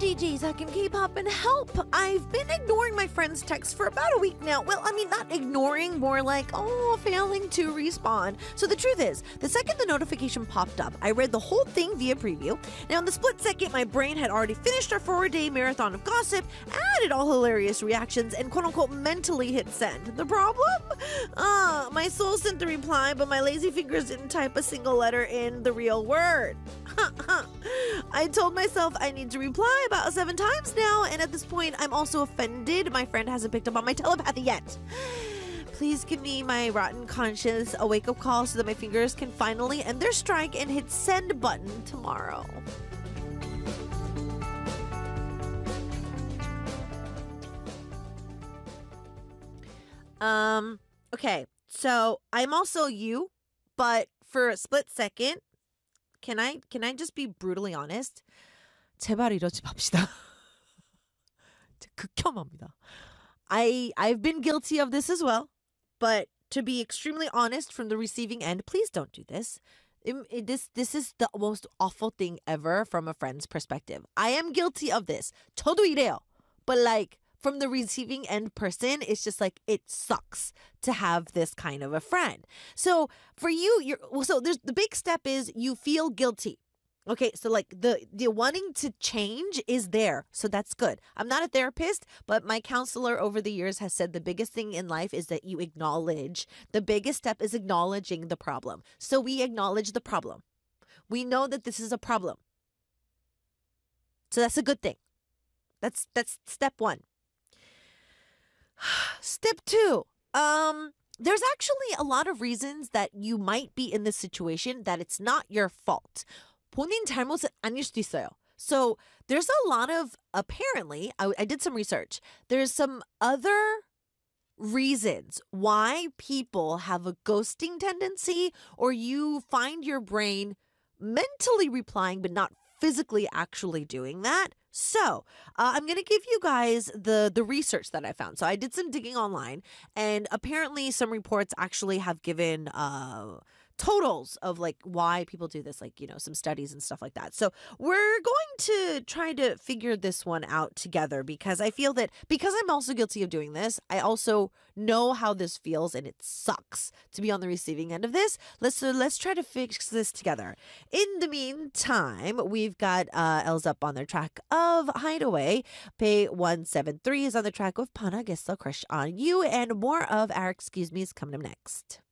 DJs I can K-pop and help. I've been ignoring my friend's texts for about a week now. Well, I mean, not ignoring, more like, failing to respond. So the truth is, the second the notification popped up, I read the whole thing via preview. Now, in the split second, my brain had already finished our 4-day marathon of gossip, added all hilarious reactions, and quote-unquote mentally hit send. The problem? My soul sent the reply, but my lazy fingers didn't type a single letter in the real word. I told myself I need to reply about 7 times now, and at this point, I'm also offended my friend hasn't picked up on my telepathy yet. Please give me my rotten conscience a wake-up call so that my fingers can finally end their strike and hit send button tomorrow. Okay, so I'm also you, but for a split second, can I just be brutally honest? 제발 이러지 맙시다. 극혐합니다. I've been guilty of this as well, but to be extremely honest from the receiving end, please don't do this. This is the most awful thing ever from a friend's perspective. I am guilty of this. 저도 이래요. But like, from the receiving end person, it's just like, it sucks to have this kind of a friend. So for you, there's the big step is you feel guilty. Okay, so like the wanting to change is there. So that's good. I'm not a therapist, but my counselor over the years has said the biggest thing in life is that you acknowledge. The biggest step is acknowledging the problem. So we acknowledge the problem. We know that this is a problem. So that's a good thing. That's step 1. Step 2. There's actually a lot of reasons that you might be in this situation that it's not your fault. 본인 잘못은 아닐 수도 있어요. So there's a lot of, apparently, I did some research. There's some other reasons why people have a ghosting tendency, or you find your brain mentally replying but not physically actually doing that. So I'm going to give you guys the research that I found. So I did some digging online, and apparently some reports actually have given totals of like why people do this, like, some studies and stuff like that. So we're going to try to figure this one out together, because I feel that because I'm also guilty of doing this, I also know how this feels, and it sucks to be on the receiving end of this. Let's try to fix this together. In the meantime, we've got Els up on their track of Hideaway. Pay 173 is on the track of Pana Gets the Crush on You, and more of our Excuse Me's coming up next.